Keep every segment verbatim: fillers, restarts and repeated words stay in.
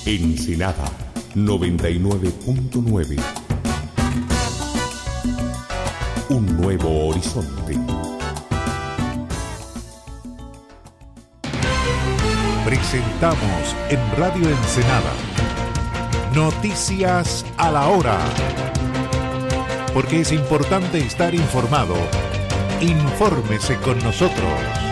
Ensenada noventa y nueve punto nueve. Un nuevo horizonte. Presentamos en Radio Ensenada Noticias a la Hora. Porque es importante estar informado. Infórmese con nosotros.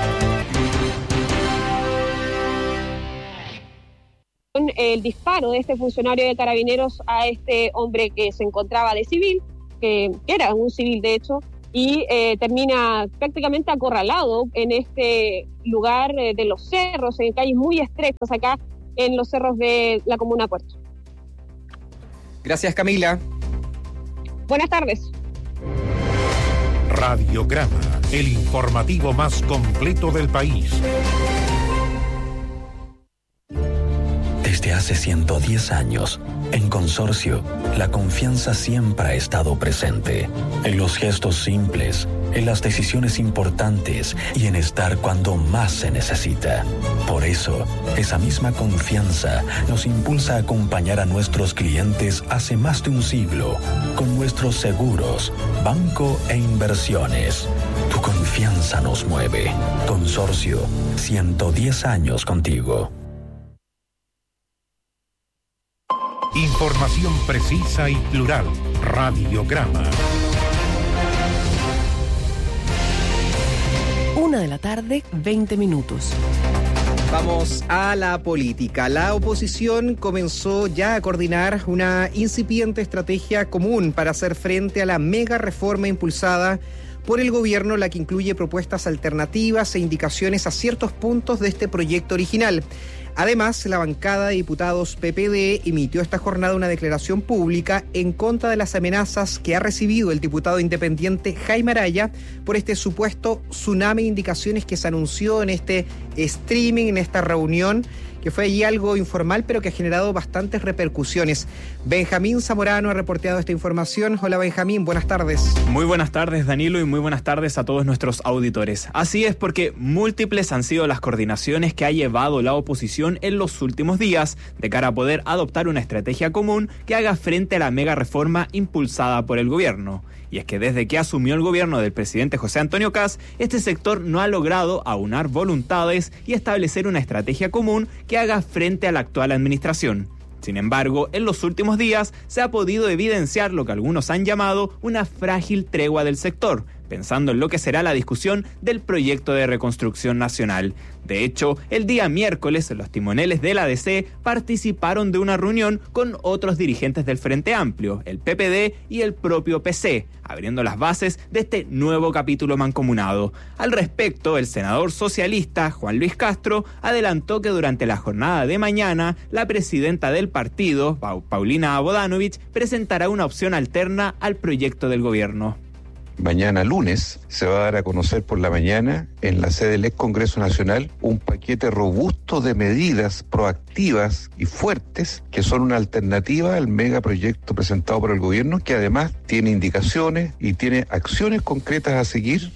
El disparo de este funcionario de Carabineros a este hombre que se encontraba de civil, que era un civil de hecho, y eh, termina prácticamente acorralado en este lugar eh, de los cerros, en calles muy estrechas acá en los cerros de la comuna Puerto. Gracias, Camila. Buenas tardes. Radiograma, el informativo más completo del país. Desde hace ciento diez años, en Consorcio, la confianza siempre ha estado presente. En los gestos simples, en las decisiones importantes y en estar cuando más se necesita. Por eso, esa misma confianza nos impulsa a acompañar a nuestros clientes hace más de un siglo con nuestros seguros, banco e inversiones. Tu confianza nos mueve. Consorcio, ciento diez años contigo. Información precisa y plural. Radiograma. Una de la tarde, veinte minutos. Vamos a la política. La oposición comenzó ya a coordinar una incipiente estrategia común para hacer frente a la mega reforma impulsada por el gobierno, la que incluye propuestas alternativas e indicaciones a ciertos puntos de este proyecto original. Además, la bancada de diputados P P D emitió esta jornada una declaración pública en contra de las amenazas que ha recibido el diputado independiente Jaime Araya por este supuesto tsunami de indicaciones que se anunció en este streaming, en esta reunión, que fue allí algo informal, pero que ha generado bastantes repercusiones. Benjamín Zamorano ha reporteado esta información. Hola, Benjamín, buenas tardes. Muy buenas tardes, Danilo, y muy buenas tardes a todos nuestros auditores. Así es, porque múltiples han sido las coordinaciones que ha llevado la oposición en los últimos días de cara a poder adoptar una estrategia común que haga frente a la mega reforma impulsada por el gobierno. Y es que desde que asumió el gobierno del presidente José Antonio Kast, este sector no ha logrado aunar voluntades y establecer una estrategia común que haga frente a la actual administración. Sin embargo, en los últimos días se ha podido evidenciar lo que algunos han llamado una frágil tregua del sector, pensando en lo que será la discusión del proyecto de reconstrucción nacional. De hecho, el día miércoles, los timoneles de la D C participaron de una reunión con otros dirigentes del Frente Amplio, el P P D y el propio P C, abriendo las bases de este nuevo capítulo mancomunado. Al respecto, el senador socialista Juan Luis Castro adelantó que durante la jornada de mañana, la presidenta del partido, Paulina Bodanovich, presentará una opción alterna al proyecto del gobierno. Mañana lunes se va a dar a conocer por la mañana en la sede del ex Congreso Nacional un paquete robusto de medidas proactivas y fuertes que son una alternativa al megaproyecto presentado por el gobierno, que además tiene indicaciones y tiene acciones concretas a seguir.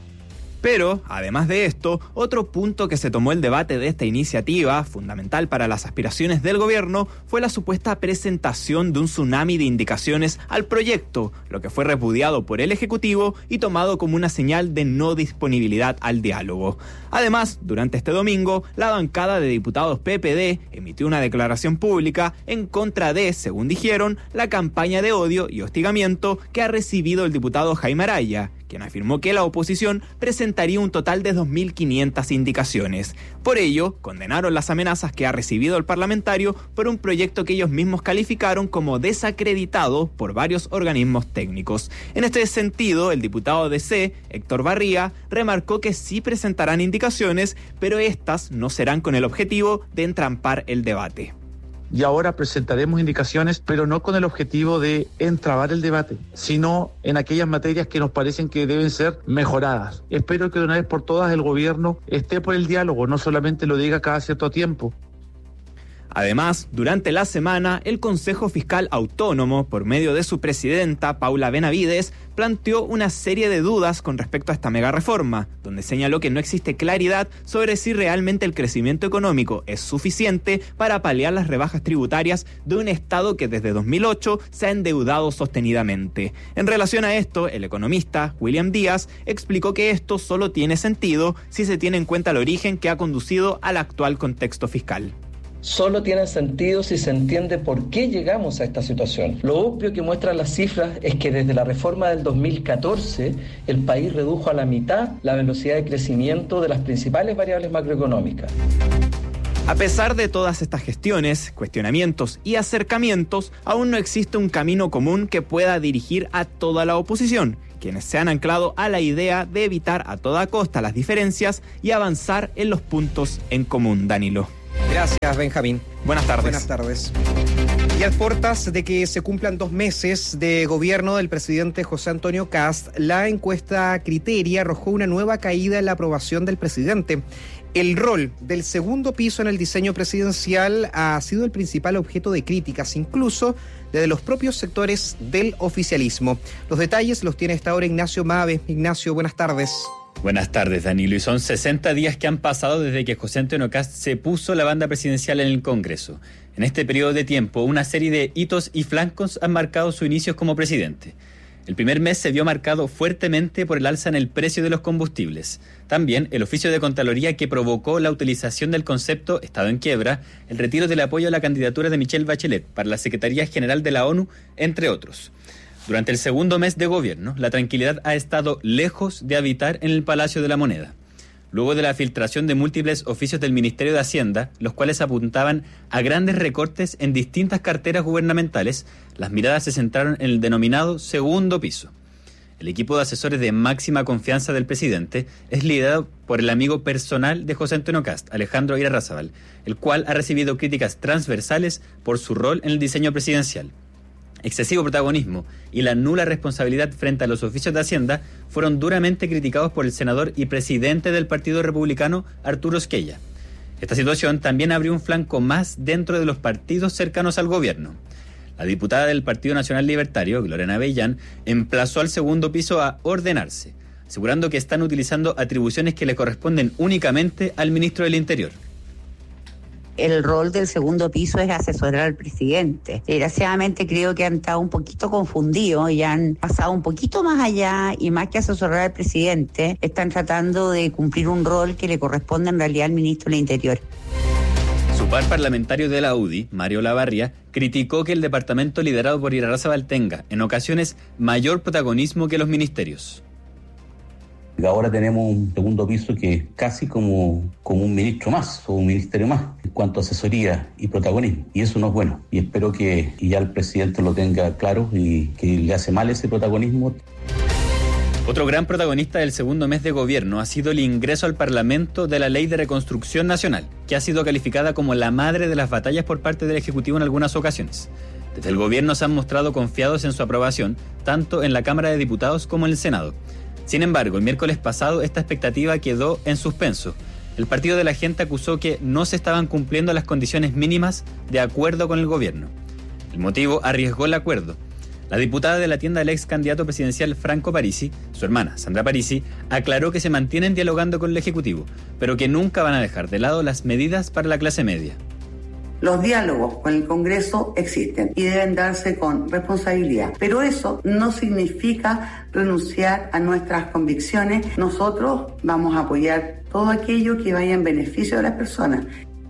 Pero, además de esto, otro punto que se tomó el debate de esta iniciativa, fundamental para las aspiraciones del gobierno, fue la supuesta presentación de un tsunami de indicaciones al proyecto, lo que fue repudiado por el Ejecutivo y tomado como una señal de no disponibilidad al diálogo. Además, durante este domingo, la bancada de diputados P P D emitió una declaración pública en contra de, según dijeron, la campaña de odio y hostigamiento que ha recibido el diputado Jaime Araya, quien afirmó que la oposición presentaría un total de dos mil quinientas indicaciones. Por ello, condenaron las amenazas que ha recibido el parlamentario por un proyecto que ellos mismos calificaron como desacreditado por varios organismos técnicos. En este sentido, el diputado D C, Héctor Barría, remarcó que sí presentarán indicaciones, pero estas no serán con el objetivo de entrampar el debate. Y ahora presentaremos indicaciones, pero no con el objetivo de entrabar el debate, sino en aquellas materias que nos parecen que deben ser mejoradas. Espero que de una vez por todas el gobierno esté por el diálogo, no solamente lo diga cada cierto tiempo. Además, durante la semana, el Consejo Fiscal Autónomo, por medio de su presidenta, Paula Benavides, planteó una serie de dudas con respecto a esta mega reforma, donde señaló que no existe claridad sobre si realmente el crecimiento económico es suficiente para paliar las rebajas tributarias de un Estado que desde dos mil ocho se ha endeudado sostenidamente. En relación a esto, el economista William Díaz explicó que esto solo tiene sentido si se tiene en cuenta el origen que ha conducido al actual contexto fiscal. Solo tiene sentido si se entiende por qué llegamos a esta situación. Lo obvio que muestran las cifras es que desde la reforma del dos mil catorce el país redujo a la mitad la velocidad de crecimiento de las principales variables macroeconómicas. A pesar de todas estas gestiones, cuestionamientos y acercamientos, aún no existe un camino común que pueda dirigir a toda la oposición, quienes se han anclado a la idea de evitar a toda costa las diferencias y avanzar en los puntos en común. Danilo. Gracias, Benjamín. Buenas tardes. Buenas tardes. Y a puertas de que se cumplan dos meses de gobierno del presidente José Antonio Kast, la encuesta Criteria arrojó una nueva caída en la aprobación del presidente. El rol del segundo piso en el diseño presidencial ha sido el principal objeto de críticas, incluso desde los propios sectores del oficialismo. Los detalles los tiene esta hora Ignacio Mave. Ignacio, buenas tardes. Buenas tardes, Danilo. Y son sesenta días que han pasado desde que José Antonio Kast se puso la banda presidencial en el Congreso. En este periodo de tiempo, una serie de hitos y flancos han marcado su inicio como presidente. El primer mes se vio marcado fuertemente por el alza en el precio de los combustibles. También el oficio de Contraloría que provocó la utilización del concepto Estado en quiebra, el retiro del apoyo a la candidatura de Michelle Bachelet para la Secretaría General de la ONU, entre otros. Durante el segundo mes de gobierno, la tranquilidad ha estado lejos de habitar en el Palacio de la Moneda. Luego de la filtración de múltiples oficios del Ministerio de Hacienda, los cuales apuntaban a grandes recortes en distintas carteras gubernamentales, las miradas se centraron en el denominado segundo piso. El equipo de asesores de máxima confianza del presidente es liderado por el amigo personal de José Antonio Kast, Alejandro Irarrázaval, el cual ha recibido críticas transversales por su rol en el diseño presidencial. Excesivo protagonismo y la nula responsabilidad frente a los oficios de Hacienda fueron duramente criticados por el senador y presidente del Partido Republicano, Arturo Esquella. Esta situación también abrió un flanco más dentro de los partidos cercanos al gobierno. La diputada del Partido Nacional Libertario, Lorena Abellán, emplazó al segundo piso a ordenarse, asegurando que están utilizando atribuciones que le corresponden únicamente al ministro del Interior. El rol del segundo piso es asesorar al presidente. Desgraciadamente creo que han estado un poquito confundidos y han pasado un poquito más allá y más que asesorar al presidente, están tratando de cumplir un rol que le corresponde en realidad al ministro del Interior. Su par parlamentario de la U D I, Mario Lavarria, criticó que el departamento liderado por Irarrázaval tenga, en ocasiones, mayor protagonismo que los ministerios. Ahora tenemos un segundo piso que es casi como, como un ministro más o un ministerio más en cuanto a asesoría y protagonismo. Y eso no es bueno. Y espero que y ya el presidente lo tenga claro y que le hace mal ese protagonismo. Otro gran protagonista del segundo mes de gobierno ha sido el ingreso al Parlamento de la Ley de Reconstrucción Nacional, que ha sido calificada como la madre de las batallas por parte del Ejecutivo en algunas ocasiones. Desde el gobierno se han mostrado confiados en su aprobación, tanto en la Cámara de Diputados como en el Senado. Sin embargo, el miércoles pasado esta expectativa quedó en suspenso. El Partido de la Gente acusó que no se estaban cumpliendo las condiciones mínimas de acuerdo con el gobierno. El motivo arriesgó el acuerdo. La diputada de la tienda del ex candidato presidencial Franco Parisi, su hermana Sandra Parisi, aclaró que se mantienen dialogando con el Ejecutivo, pero que nunca van a dejar de lado las medidas para la clase media. Los diálogos con el Congreso existen y deben darse con responsabilidad, pero eso no significa renunciar a nuestras convicciones. Nosotros vamos a apoyar todo aquello que vaya en beneficio de las personas.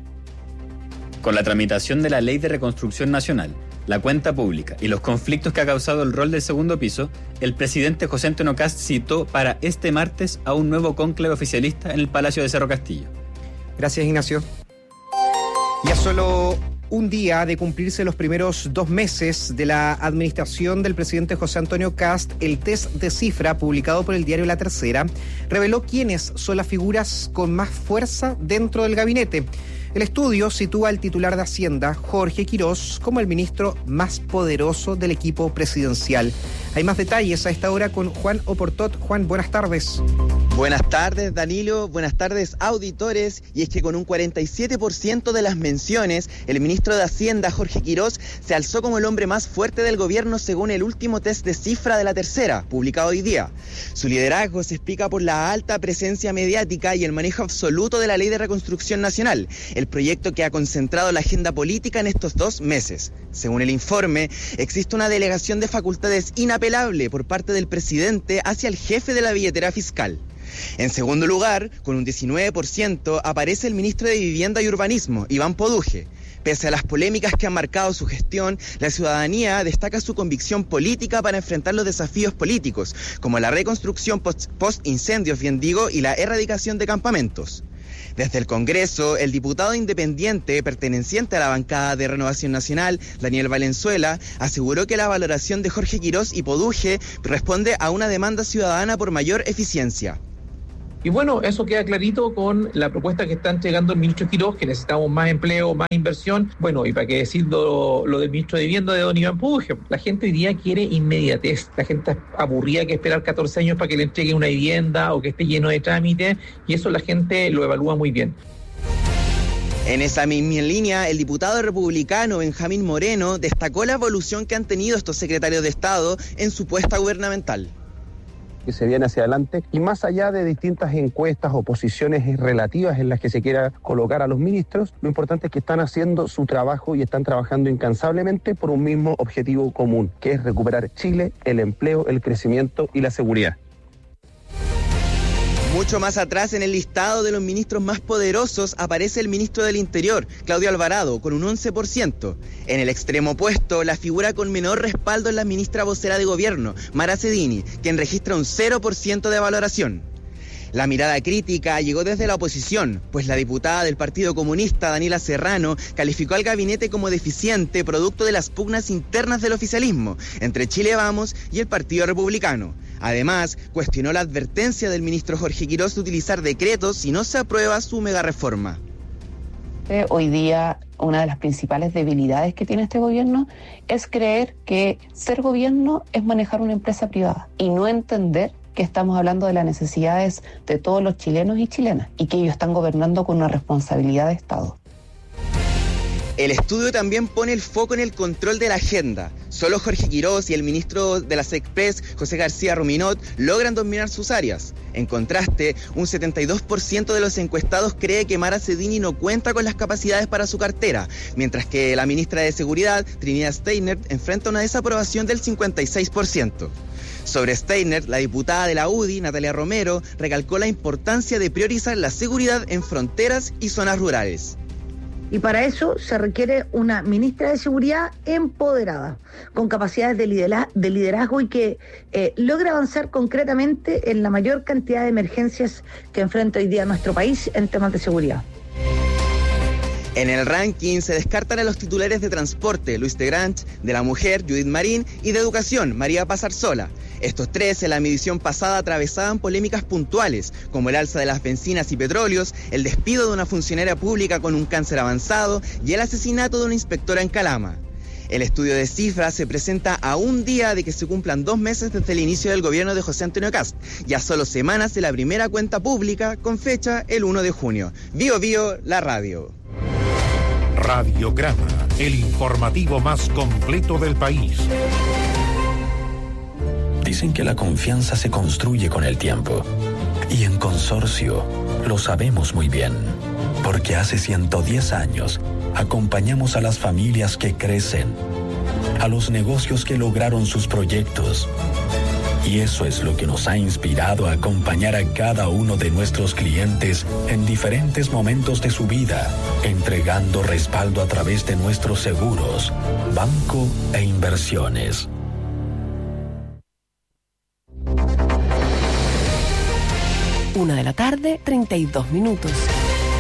Con la tramitación de la Ley de Reconstrucción Nacional, la cuenta pública y los conflictos que ha causado el rol del segundo piso, el presidente José Antonio Kast citó para este martes a un nuevo cónclave oficialista en el Palacio de Cerro Castillo. Gracias, Ignacio. Y a solo un día de cumplirse los primeros dos meses de la administración del presidente José Antonio Kast, el test de cifra publicado por el diario La Tercera reveló quiénes son las figuras con más fuerza dentro del gabinete. El estudio sitúa al titular de Hacienda, Jorge Quirós, como el ministro más poderoso del equipo presidencial. Hay más detalles a esta hora con Juan Oportot. Juan, buenas tardes. Buenas tardes, Danilo. Buenas tardes, auditores. Y es que con un cuarenta y siete por ciento de las menciones, el ministro de Hacienda, Jorge Quirós, se alzó como el hombre más fuerte del gobierno según el último test de cifra de la tercera, publicado hoy día. Su liderazgo se explica por la alta presencia mediática y el manejo absoluto de la Ley de Reconstrucción Nacional, el proyecto que ha concentrado la agenda política en estos dos meses. Según el informe, existe una delegación de facultades inapelable por parte del presidente hacia el jefe de la billetera fiscal. En segundo lugar, con un diecinueve por ciento, aparece el ministro de Vivienda y Urbanismo, Iván Poduje. Pese a las polémicas que han marcado su gestión, la ciudadanía destaca su convicción política para enfrentar los desafíos políticos, como la reconstrucción post-incendios, bien digo, y la erradicación de campamentos. Desde el Congreso, el diputado independiente perteneciente a la bancada de Renovación Nacional, Daniel Valenzuela, aseguró que la valoración de Jorge Quirós y Poduje responde a una demanda ciudadana por mayor eficiencia. Y bueno, eso queda clarito con la propuesta que está entregando el ministro Quirós, que necesitamos más empleo, más inversión. Bueno, y para qué decir lo, lo del ministro de Vivienda, de don Iván Poduje. La gente hoy día quiere inmediatez. La gente está aburrida que esperar catorce años para que le entreguen una vivienda o que esté lleno de trámites, y eso la gente lo evalúa muy bien. En esa misma línea, el diputado republicano Benjamín Moreno destacó la evolución que han tenido estos secretarios de Estado en su puesta gubernamental. Que se viene hacia adelante, y más allá de distintas encuestas o posiciones relativas en las que se quiera colocar a los ministros, lo importante es que están haciendo su trabajo y están trabajando incansablemente por un mismo objetivo común, que es recuperar Chile, el empleo, el crecimiento y la seguridad. Mucho más atrás en el listado de los ministros más poderosos aparece el ministro del Interior, Claudio Alvarado, con un once por ciento. En el extremo opuesto, la figura con menor respaldo es la ministra vocera de gobierno, Mara Cedini, quien registra un cero por ciento de valoración. La mirada crítica llegó desde la oposición, pues la diputada del Partido Comunista, Daniela Serrano, calificó al gabinete como deficiente producto de las pugnas internas del oficialismo entre Chile Vamos y el Partido Republicano. Además, cuestionó la advertencia del ministro Jorge Quirós de utilizar decretos si no se aprueba su megareforma. Hoy día, una de las principales debilidades que tiene este gobierno es creer que ser gobierno es manejar una empresa privada y no entender que estamos hablando de las necesidades de todos los chilenos y chilenas y que ellos están gobernando con una responsabilidad de Estado. El estudio también pone el foco en el control de la agenda. Solo Jorge Quirós y el ministro de la SECPRES, José García Ruminot, logran dominar sus áreas. En contraste, un setenta y dos por ciento de los encuestados cree que Mara Cedini no cuenta con las capacidades para su cartera, mientras que la ministra de Seguridad, Trinidad Steiner, enfrenta una desaprobación del cincuenta y seis por ciento. Sobre Steiner, la diputada de la U D I, Natalia Romero, recalcó la importancia de priorizar la seguridad en fronteras y zonas rurales. Y para eso se requiere una ministra de Seguridad empoderada, con capacidades de liderazgo, de liderazgo y que eh, logre avanzar concretamente en la mayor cantidad de emergencias que enfrenta hoy día nuestro país en temas de seguridad. En el ranking se descartan a los titulares de transporte, Luis de Granch, de la mujer, Judith Marín, y de educación, María Pazarzola. Estos tres en la medición pasada atravesaban polémicas puntuales, como el alza de las bencinas y petróleos, el despido de una funcionaria pública con un cáncer avanzado y el asesinato de una inspectora en Calama. El estudio de cifras se presenta a un día de que se cumplan dos meses desde el inicio del gobierno de José Antonio Kast, y a solo semanas de la primera cuenta pública con fecha el uno de junio. Bío Bío, la radio. Radiograma, el informativo más completo del país. Dicen que la confianza se construye con el tiempo. Y en Consorcio lo sabemos muy bien. Porque hace ciento diez años acompañamos a las familias que crecen, a los negocios que lograron sus proyectos. Y eso es lo que nos ha inspirado a acompañar a cada uno de nuestros clientes en diferentes momentos de su vida, entregando respaldo a través de nuestros seguros, banco e inversiones. Una de la tarde, treinta y dos minutos.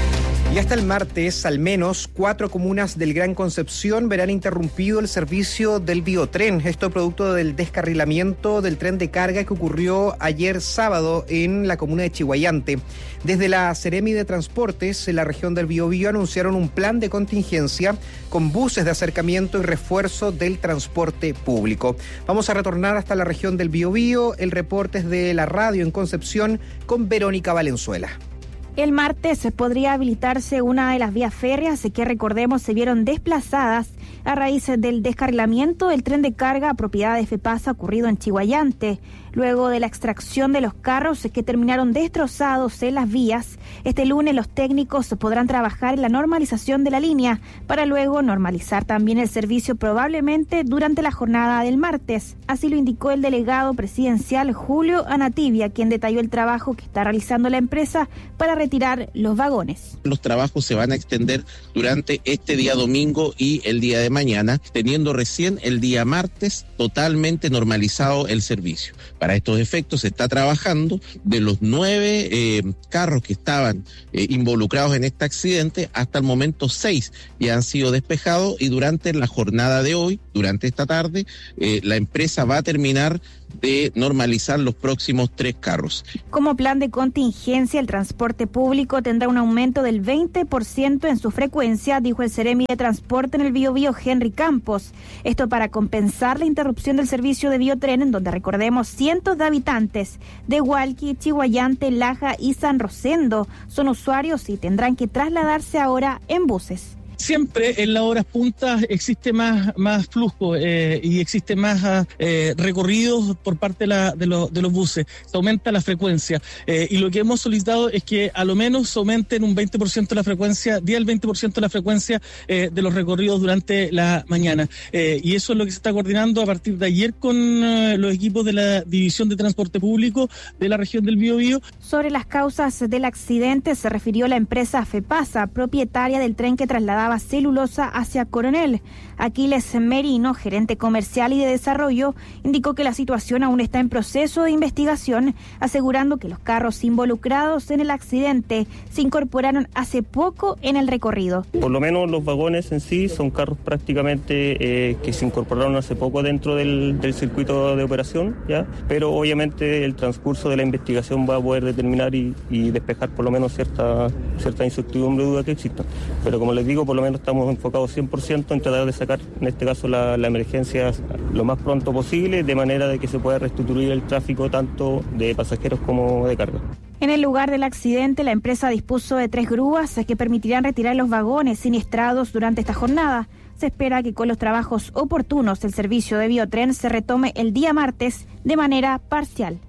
Y hasta el martes, al menos cuatro comunas del Gran Concepción verán interrumpido el servicio del biotren. Esto producto del descarrilamiento del tren de carga que ocurrió ayer sábado en la comuna de Chiguayante. Desde la Seremi de Transportes, en la región del Biobío, anunciaron un plan de contingencia con buses de acercamiento y refuerzo del transporte público. Vamos a retornar hasta la región del Biobío. El reporte es de la radio en Concepción con Verónica Valenzuela. El martes podría habilitarse una de las vías férreas que, recordemos, se vieron desplazadas a raíz del descarrilamiento del tren de carga propiedad de FEPASA ocurrido en Chiguayante. Luego de la extracción de los carros que terminaron destrozados en las vías, este lunes los técnicos podrán trabajar en la normalización de la línea para luego normalizar también el servicio probablemente durante la jornada del martes. Así lo indicó el delegado presidencial Julio Anativia, quien detalló el trabajo que está realizando la empresa para retirar los vagones. Los trabajos se van a extender durante este día domingo y el día de mañana, teniendo recién el día martes totalmente normalizado el servicio. Para estos efectos se está trabajando de los nueve eh, carros que estaban eh, involucrados en este accidente, hasta el momento seis ya han sido despejados y durante la jornada de hoy, durante esta tarde, eh, la empresa va a terminar de normalizar los próximos tres carros. Como plan de contingencia, el transporte público tendrá un aumento del veinte por ciento en su frecuencia, dijo el Seremi de Transporte en el Biobío, Henry Campos. Esto para compensar la interrupción del servicio de biotren, en donde, recordemos, cientos de habitantes de Hualqui, Chiguayante, Laja y San Rosendo son usuarios y tendrán que trasladarse ahora en buses. Siempre en las horas puntas existe más, más flujo eh, y existe más eh, recorridos por parte de, la, de, lo, de los buses. Se aumenta la frecuencia eh, y lo que hemos solicitado es que a lo menos aumenten un veinte por ciento la frecuencia, diez al veinte por ciento la frecuencia eh, de los recorridos durante la mañana. Eh, y eso es lo que se está coordinando a partir de ayer con eh, los equipos de la División de Transporte Público de la región del Biobío. Sobre las causas del accidente se refirió la empresa FEPASA, propietaria del tren que trasladaba celulosa hacia Coronel. Aquiles Merino, gerente comercial y de desarrollo, indicó que la situación aún está en proceso de investigación, asegurando que los carros involucrados en el accidente se incorporaron hace poco en el recorrido. Por lo menos los vagones en sí son carros prácticamente eh, que se incorporaron hace poco dentro del, del circuito de operación, ¿ya? Pero obviamente el transcurso de la investigación va a poder determinar y, y despejar por lo menos cierta, cierta incertidumbre o duda que exista. Pero como les digo, por lo menos estamos enfocados cien por ciento en tratar de sacar, en este caso, la, la emergencia lo más pronto posible, de manera de que se pueda restituir el tráfico tanto de pasajeros como de carga. En el lugar del accidente, la empresa dispuso de tres grúas que permitirán retirar los vagones siniestrados durante esta jornada. Se espera que con los trabajos oportunos el servicio de biotren se retome el día martes de manera parcial.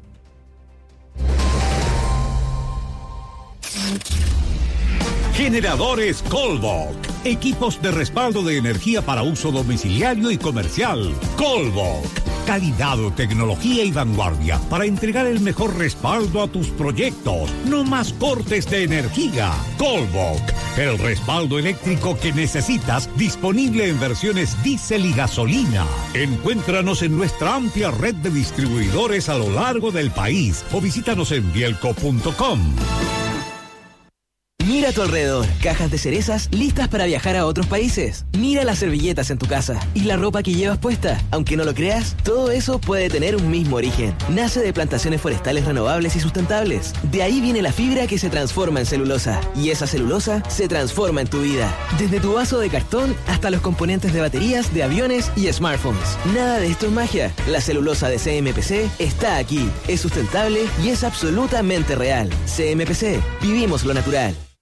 Generadores Colbok. Equipos de respaldo de energía para uso domiciliario y comercial. Colbok. Calidad, tecnología y vanguardia para entregar el mejor respaldo a tus proyectos. No más cortes de energía. Colbok. El respaldo eléctrico que necesitas, disponible en versiones diésel y gasolina. Encuéntranos en nuestra amplia red de distribuidores a lo largo del país o visítanos en bielco punto com. Mira a tu alrededor, cajas de cerezas listas para viajar a otros países. Mira las servilletas en tu casa y la ropa que llevas puesta. Aunque no lo creas, todo eso puede tener un mismo origen. Nace de plantaciones forestales renovables y sustentables. De ahí viene la fibra que se transforma en celulosa. Y esa celulosa se transforma en tu vida. Desde tu vaso de cartón hasta los componentes de baterías, de aviones y smartphones. Nada de esto es magia. La celulosa de C M P C está aquí. Es sustentable y es absolutamente real. C M P C. Vivimos lo natural.